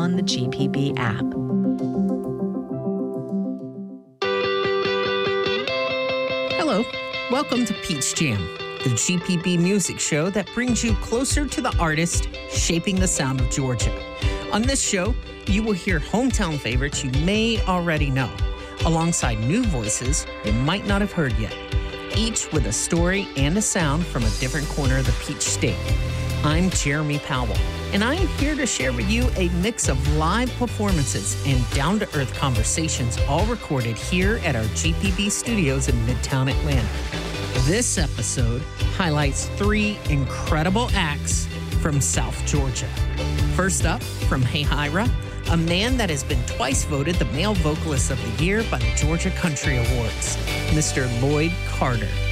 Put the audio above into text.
on the GPB app. Hello, welcome to Peach Jam, the GPB music show that brings you closer to the artist shaping the sound of Georgia. On this show, you will hear hometown favorites you may already know, alongside new voices you might not have heard yet, each with a story and a sound from a different corner of the Peach State. I'm Jeremy Powell, and I am here to share with you a mix of live performances and down-to-earth conversations, all recorded here at our GPB studios in Midtown Atlanta. This episode highlights 3 incredible acts from South Georgia. First up, from Heyhira, a man that has been twice voted the Male Vocalist of the Year by the Georgia Country Awards, Mr. Lloyd Carter.